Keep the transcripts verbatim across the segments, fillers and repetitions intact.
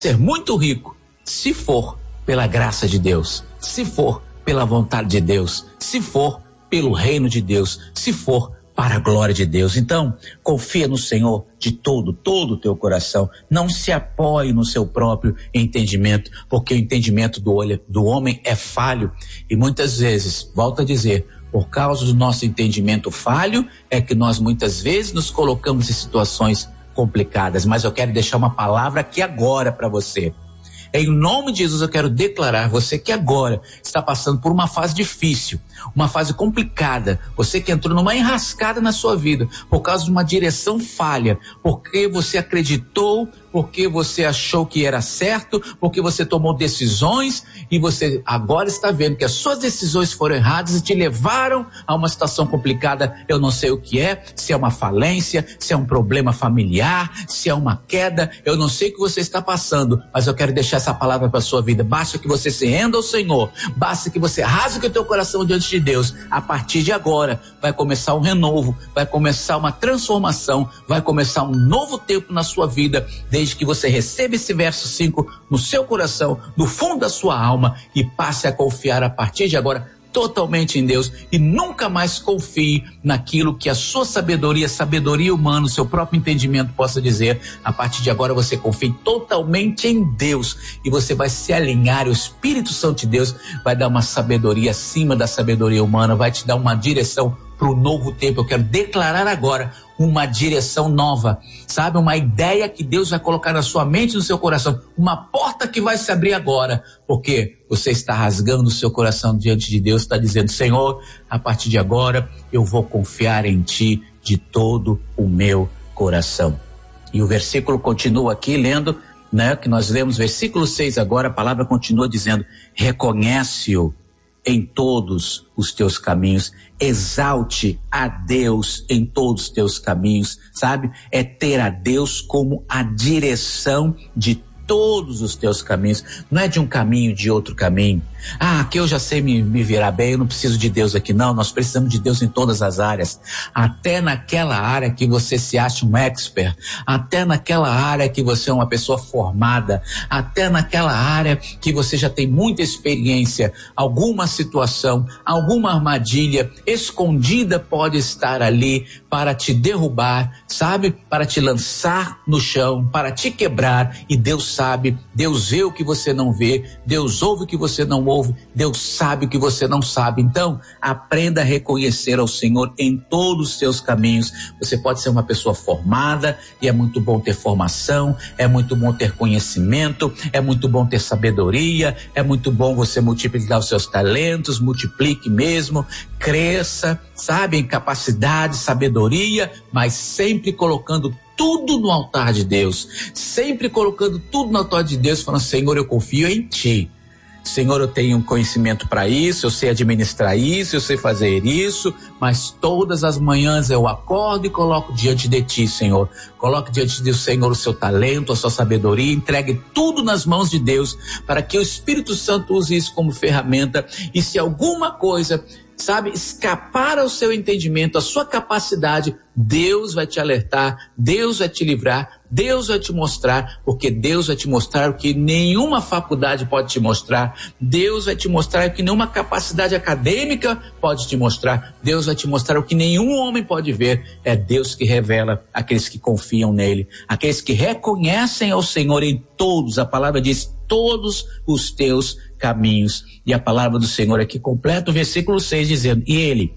ser muito rico, se for pela graça de Deus, se for pela vontade de Deus, se for pelo reino de Deus, se for para a glória de Deus. Então, confia no Senhor de todo, todo o teu coração. Não se apoie no seu próprio entendimento, porque o entendimento do, olho, do homem é falho. E muitas vezes, volto a dizer, por causa do nosso entendimento falho, é que nós muitas vezes nos colocamos em situações complicadas. Mas eu quero deixar uma palavra aqui agora para você. Em nome de Jesus eu quero declarar, você que agora está passando por uma fase difícil, uma fase complicada, você que entrou numa enrascada na sua vida, por causa de uma direção falha, porque você acreditou, porque você achou que era certo, porque você tomou decisões e você agora está vendo que as suas decisões foram erradas e te levaram a uma situação complicada. Eu não sei o que é, se é uma falência, se é um problema familiar, se é uma queda, eu não sei o que você está passando, mas eu quero deixar essa palavra para a sua vida. Basta que você se renda ao Senhor, basta que você rasgue o teu coração diante de Deus. A partir de agora vai começar um renovo, vai começar uma transformação, vai começar um novo tempo na sua vida, desde que você receba esse verso cinco no seu coração, no fundo da sua alma, e passe a confiar a partir de agora totalmente em Deus, e nunca mais confie naquilo que a sua sabedoria, sabedoria humana, o seu próprio entendimento possa dizer. A partir de agora você confie totalmente em Deus, e você vai se alinhar, o Espírito Santo de Deus vai dar uma sabedoria acima da sabedoria humana, vai te dar uma direção para o novo tempo. Eu quero declarar agora uma direção nova, sabe? Uma ideia que Deus vai colocar na sua mente, no seu coração, uma porta que vai se abrir agora, porque você está rasgando o seu coração diante de Deus, está dizendo: Senhor, a partir de agora eu vou confiar em Ti de todo o meu coração. E o versículo continua aqui lendo, né? Que nós lemos versículo seis agora, a palavra continua dizendo: reconhece-o em todos os teus caminhos, exalte a Deus em todos os teus caminhos, sabe? É ter a Deus como a direção de todos os teus caminhos, não é de um caminho, de outro caminho. Ah, aqui eu já sei me, me virar bem, eu não preciso de Deus aqui. Não, nós precisamos de Deus em todas as áreas, até naquela área que você se acha um expert, até naquela área que você é uma pessoa formada, até naquela área que você já tem muita experiência. Alguma situação, alguma armadilha escondida pode estar ali para te derrubar, sabe? Para te lançar no chão, para te quebrar, e Deus sabe, Deus vê o que você não vê, Deus ouve o que você não ouve, Deus sabe o que você não sabe. Então, aprenda a reconhecer ao Senhor em todos os seus caminhos. Você pode ser uma pessoa formada, e é muito bom ter formação, é muito bom ter conhecimento, é muito bom ter sabedoria, é muito bom você multiplicar os seus talentos, multiplique mesmo, cresça, sabe, em capacidade, sabedoria, mas sempre colocando tudo no altar de Deus, sempre colocando tudo no altar de Deus, falando: Senhor, eu confio em Ti. Senhor, eu tenho um conhecimento para isso, eu sei administrar isso, eu sei fazer isso, mas todas as manhãs eu acordo e coloco diante de Ti, Senhor. Coloque diante de Senhor o seu talento, a sua sabedoria, entregue tudo nas mãos de Deus, para que o Espírito Santo use isso como ferramenta, e se alguma coisa, sabe, escapar ao seu entendimento, à sua capacidade, Deus vai te alertar, Deus vai te livrar, Deus vai te mostrar, porque Deus vai te mostrar o que nenhuma faculdade pode te mostrar, Deus vai te mostrar o que nenhuma capacidade acadêmica pode te mostrar, Deus vai te mostrar o que nenhum homem pode ver. É Deus que revela aqueles que confiam nele, aqueles que reconhecem ao Senhor em todos, a palavra diz, todos os teus caminhos. E a palavra do Senhor aqui completa o versículo seis dizendo: e Ele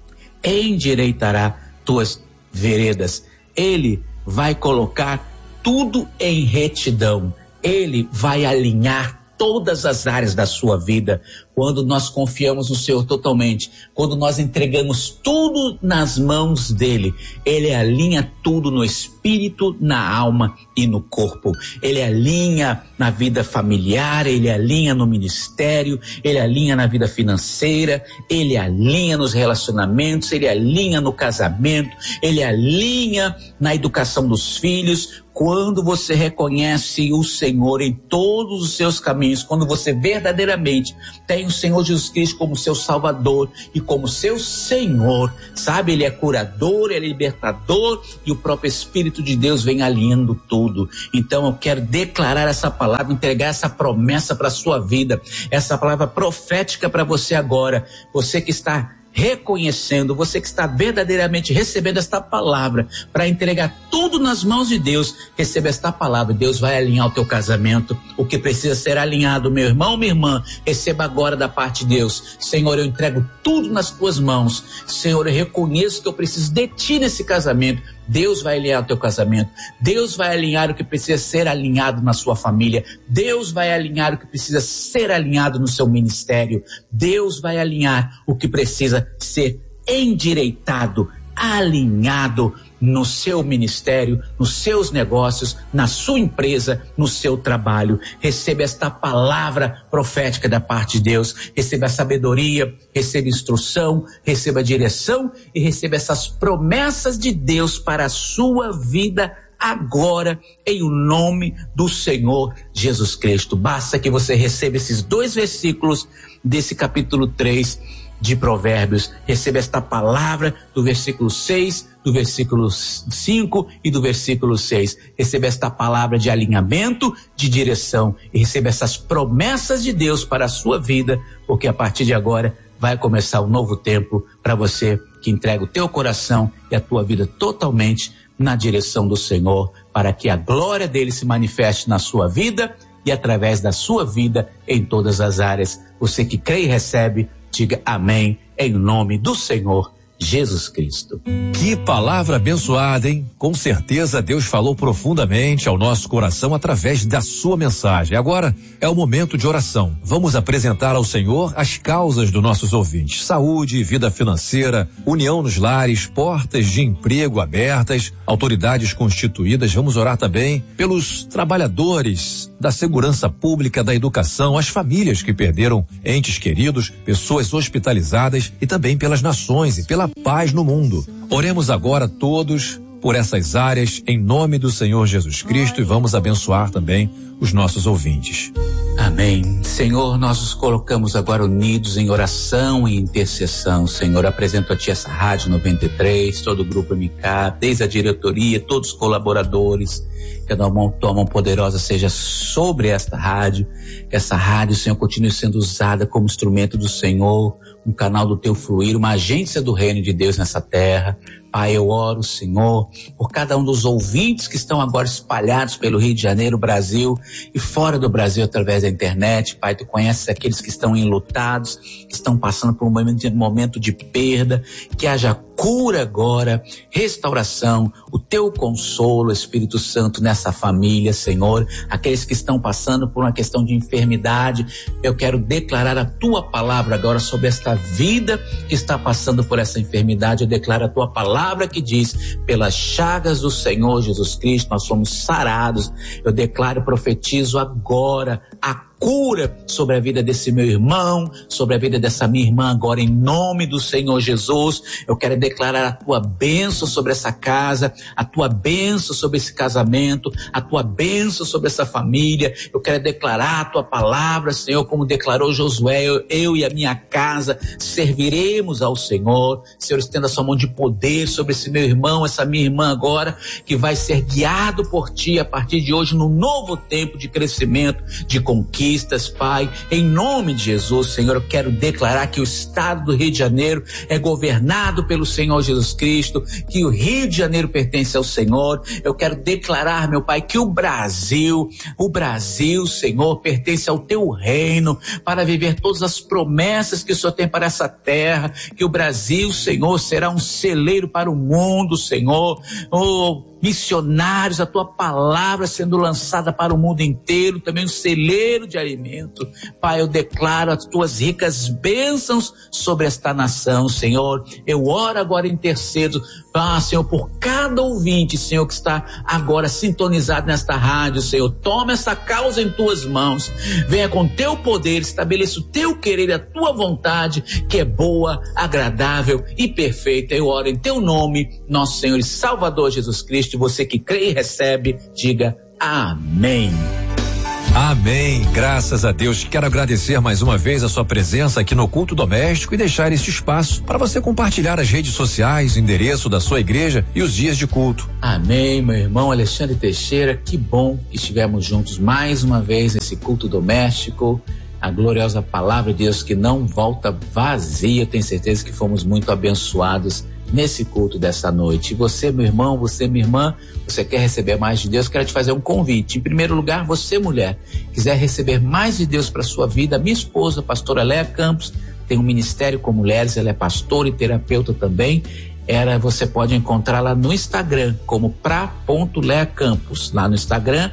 endireitará tuas veredas. Ele vai colocar tudo em retidão. Ele vai alinhar todas as áreas da sua vida. Quando nós confiamos no Senhor totalmente, quando nós entregamos tudo nas mãos dele, ele alinha tudo no espírito, na alma e no corpo. Ele alinha na vida familiar, ele alinha no ministério, ele alinha na vida financeira, ele alinha nos relacionamentos, ele alinha no casamento, ele alinha na educação dos filhos. Quando você reconhece o Senhor em todos os seus caminhos, quando você verdadeiramente tem o Senhor Jesus Cristo como seu Salvador e como seu Senhor, sabe? Ele é curador, ele é libertador e o próprio Espírito de Deus vem alinhando tudo. Então eu quero declarar essa palavra, entregar essa promessa para a sua vida, essa palavra profética para você agora, você que está reconhecendo, você que está verdadeiramente recebendo esta palavra para entregar tudo nas mãos de Deus. Receba esta palavra, Deus vai alinhar o teu casamento, o que precisa ser alinhado, meu irmão, minha irmã, receba agora da parte de Deus. Senhor, eu entrego tudo nas tuas mãos. Senhor, eu reconheço que eu preciso de ti nesse casamento. Deus vai alinhar o teu casamento, Deus vai alinhar o que precisa ser alinhado na sua família, Deus vai alinhar o que precisa ser alinhado no seu ministério, Deus vai alinhar o que precisa ser endireitado, alinhado no seu ministério, nos seus negócios, na sua empresa, no seu trabalho. Receba esta palavra profética da parte de Deus, receba a sabedoria, receba instrução, receba direção e receba essas promessas de Deus para a sua vida agora, em o nome do Senhor Jesus Cristo. Basta que você receba esses dois versículos desse capítulo três de Provérbios, receba esta palavra do versículo seis, do versículo cinco e do versículo seis, receba esta palavra de alinhamento, de direção e receba essas promessas de Deus para a sua vida, porque a partir de agora vai começar um novo tempo para você que entrega o teu coração e a tua vida totalmente na direção do Senhor, para que a glória dele se manifeste na sua vida e através da sua vida em todas as áreas. Você que crê e recebe, diga amém, em nome do Senhor Jesus Cristo. Que palavra abençoada, hein? Com certeza Deus falou profundamente ao nosso coração através da sua mensagem. Agora é o momento de oração. Vamos apresentar ao Senhor as causas dos nossos ouvintes: saúde, vida financeira, união nos lares, portas de emprego abertas, autoridades constituídas. Vamos orar também pelos trabalhadores da segurança pública, da educação, as famílias que perderam entes queridos, pessoas hospitalizadas e também pelas nações e pela paz no mundo. Oremos agora todos por essas áreas em nome do Senhor Jesus Cristo e vamos abençoar também os nossos ouvintes. Amém. Senhor, nós nos colocamos agora unidos em oração e intercessão. Senhor, apresento a Ti essa Rádio noventa e três, todo o Grupo M K, desde a diretoria, todos os colaboradores, que a tua mão, tua mão poderosa seja sobre esta rádio, que essa rádio, Senhor, continue sendo usada como instrumento do Senhor, um canal do Teu fluir, uma agência do reino de Deus nessa terra. Pai, eu oro, Senhor, por cada um dos ouvintes que estão agora espalhados pelo Rio de Janeiro, Brasil e fora do Brasil através da internet. Pai, Tu conheces aqueles que estão enlutados, que estão passando por um momento de, momento de perda, que haja cura agora, restauração, o Teu consolo, Espírito Santo, nessa família, Senhor. Aqueles que estão passando por uma questão de enfermidade, eu quero declarar a Tua palavra agora sobre esta vida que está passando por essa enfermidade. Eu declaro a Tua palavra que diz: pelas chagas do Senhor Jesus Cristo nós somos sarados. Eu declaro e profetizo agora a cura sobre a vida desse meu irmão, sobre a vida dessa minha irmã agora, em nome do Senhor Jesus. Eu quero declarar a Tua bênção sobre essa casa, a Tua bênção sobre esse casamento, a Tua bênção sobre essa família. Eu quero declarar a Tua palavra, Senhor, como declarou Josué: eu, eu e a minha casa serviremos ao Senhor. Senhor, estenda a Sua mão de poder sobre esse meu irmão, essa minha irmã agora, que vai ser guiado por Ti a partir de hoje num novo tempo de crescimento, de conquista. Pai, em nome de Jesus, Senhor, eu quero declarar que o estado do Rio de Janeiro é governado pelo Senhor Jesus Cristo, que o Rio de Janeiro pertence ao Senhor. Eu quero declarar, meu Pai, que o Brasil, o Brasil, Senhor, pertence ao Teu reino, para viver todas as promessas que o Senhor tem para essa terra, que o Brasil, Senhor, será um celeiro para o mundo, Senhor. Oh, missionários, a Tua palavra sendo lançada para o mundo inteiro, também um celeiro de alimento. Pai, eu declaro as Tuas ricas bênçãos sobre esta nação, Senhor. Eu oro agora e intercedo, ah, Senhor, por cada ouvinte, Senhor, que está agora sintonizado nesta rádio, Senhor. Toma essa causa em Tuas mãos, venha com Teu poder, estabeleça o Teu querer e a Tua vontade, que é boa, agradável e perfeita. Eu oro em Teu nome, nosso Senhor e Salvador Jesus Cristo. E você que crê e recebe, diga amém. Amém, graças a Deus. Quero agradecer mais uma vez a sua presença aqui no Culto Doméstico e deixar este espaço para você compartilhar as redes sociais, o endereço da sua igreja e os dias de culto. Amém, meu irmão Alexandre Teixeira, que bom que estivemos juntos mais uma vez nesse Culto Doméstico, a gloriosa palavra de Deus que não volta vazia. Tenho certeza que fomos muito abençoados nesse culto dessa noite. E você, meu irmão, você, minha irmã, você quer receber mais de Deus? Quero te fazer um convite. Em primeiro lugar, você, mulher, quiser receber mais de Deus para sua vida, minha esposa, pastora Léa Campos, tem um ministério com mulheres, ela é pastora e terapeuta também. Era, você pode encontrá-la no Instagram como pra.Léa Campos, lá no Instagram,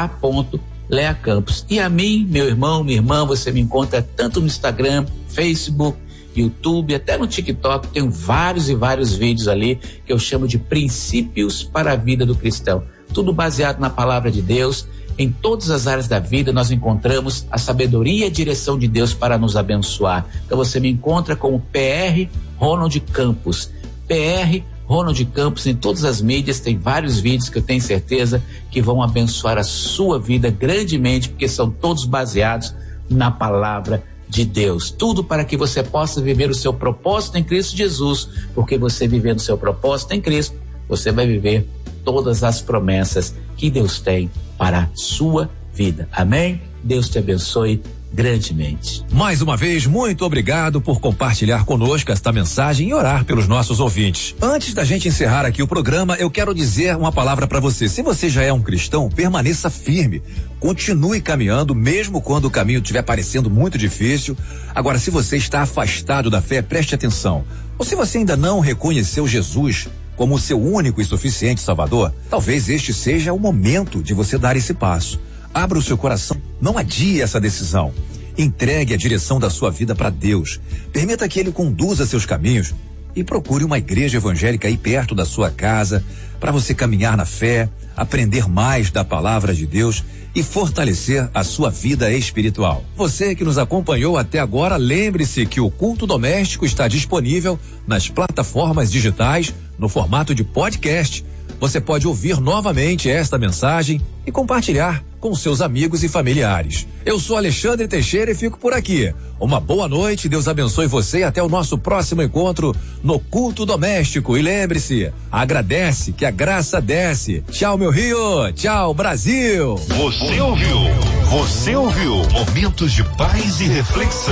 pra.Léa Campos. E a mim, meu irmão, minha irmã, você me encontra tanto no Instagram, Facebook, YouTube, até no TikTok. Tenho vários e vários vídeos ali que eu chamo de princípios para a vida do cristão. Tudo baseado na palavra de Deus. Em todas as áreas da vida nós encontramos a sabedoria e a direção de Deus para nos abençoar. Então você me encontra como P R Ronald Campos. P R Ronald Campos em todas as mídias. Tem vários vídeos que eu tenho certeza que vão abençoar a sua vida grandemente, porque são todos baseados na palavra de Deus. Tudo para que você possa viver o seu propósito em Cristo Jesus, porque você vivendo o seu propósito em Cristo, você vai viver todas as promessas que Deus tem para a sua vida. Amém? Deus te abençoe grandemente. Mais uma vez, muito obrigado por compartilhar conosco esta mensagem e orar pelos nossos ouvintes. Antes da gente encerrar aqui o programa, eu quero dizer uma palavra para você. Se você já é um cristão, permaneça firme. Continue caminhando, mesmo quando o caminho estiver parecendo muito difícil. Agora, se você está afastado da fé, preste atenção. Ou se você ainda não reconheceu Jesus como o seu único e suficiente Salvador, talvez este seja o momento de você dar esse passo. Abra o seu coração, não adie essa decisão. Entregue a direção da sua vida para Deus. Permita que Ele conduza seus caminhos e procure uma igreja evangélica aí perto da sua casa para você caminhar na fé, aprender mais da palavra de Deus e fortalecer a sua vida espiritual. Você que nos acompanhou até agora, lembre-se que o Culto Doméstico está disponível nas plataformas digitais no formato de podcast. Você pode ouvir novamente esta mensagem e compartilhar com seus amigos e familiares. Eu sou Alexandre Teixeira e fico por aqui. Uma boa noite, Deus abençoe você e até o nosso próximo encontro no Culto Doméstico. E lembre-se, agradece que a graça desce. Tchau, meu Rio. Tchau, Brasil. Você ouviu? Você ouviu? Momentos de paz e reflexão.